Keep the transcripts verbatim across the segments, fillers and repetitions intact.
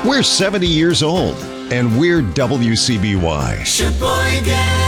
We're seventy years old, and we're W C B Y. Sheboygan.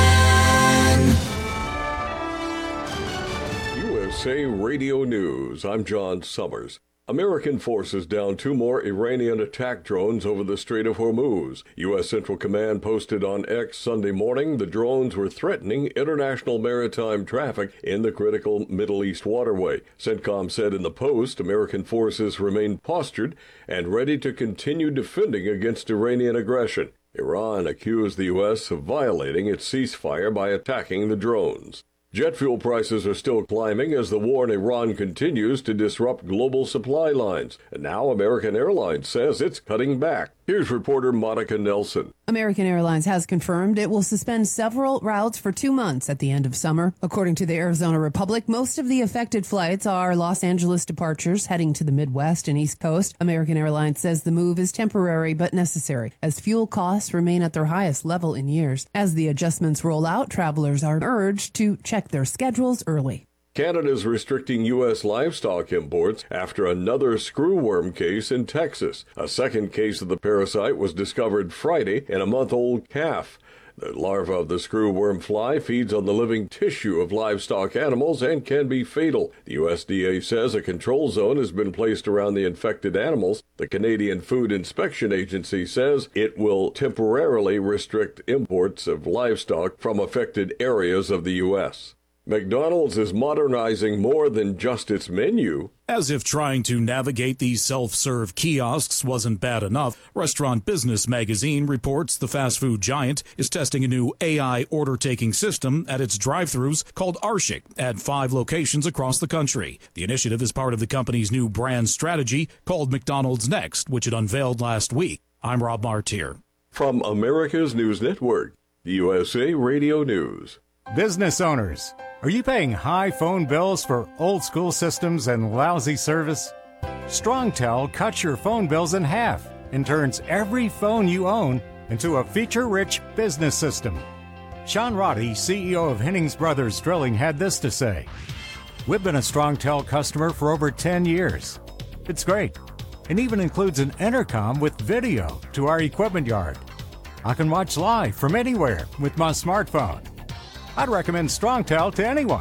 U S A Radio News. I'm John Summers. American forces downed two more Iranian attack drones over the Strait of Hormuz. U S Central Command posted on X Sunday morning the drones were threatening international maritime traffic in the critical Middle East waterway. CENTCOM said in the post American forces remain postured and ready to continue defending against Iranian aggression. Iran accused the U S of violating its ceasefire by attacking the drones. Jet fuel prices are still climbing as the war in Iran continues to disrupt global supply lines. And now American Airlines says it's cutting back. Here's reporter Monica Nelson. American Airlines has confirmed it will suspend several routes for two months at the end of summer. According to the Arizona Republic, most of the affected flights are Los Angeles departures heading to the Midwest and East Coast. American Airlines says the move is temporary but necessary as fuel costs remain at their highest level in years. As the adjustments roll out, travelers are urged to check their schedules early. Canada is restricting U S livestock imports after another screwworm case in Texas. A second case of the parasite was discovered Friday in a month-old calf. The larva of the screwworm fly feeds on the living tissue of livestock animals and can be fatal. The U S D A says a control zone has been placed around the infected animals. The Canadian Food Inspection Agency says it will temporarily restrict imports of livestock from affected areas of the U S McDonald's is modernizing more than just its menu. As if trying to navigate these self-serve kiosks wasn't bad enough, Restaurant Business Magazine reports the fast food giant is testing a new A I order-taking system at its drive-thrus called Arshik at five locations across the country. The initiative is part of the company's new brand strategy called McDonald's Next, which it unveiled last week. I'm Rob Martier. From America's News Network, the U S A Radio News. Business owners, are you paying high phone bills for old school systems and lousy service? StrongTel cuts your phone bills in half and turns every phone you own into a feature-rich business system. Sean Roddy, C E O of Hennings Brothers Drilling, had this to say. We've been a StrongTel customer for over ten years. It's great, and even includes an intercom with video to our equipment yard. I can watch live from anywhere with my smartphone. I'd recommend StrongTel to anyone.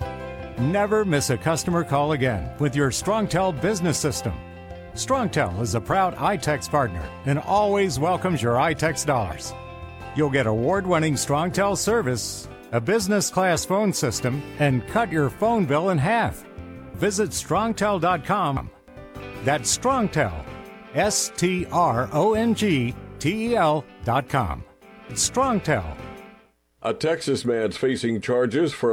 Never miss a customer call again with your StrongTel business system. StrongTel is a proud iTex partner and always welcomes your iTex dollars. You'll get award-winning StrongTel service, a business-class phone system, and cut your phone bill in half. Visit strongtel dot com. That's StrongTel, S T R O N G T E L dot com. It's StrongTel. A Texas man's facing charges for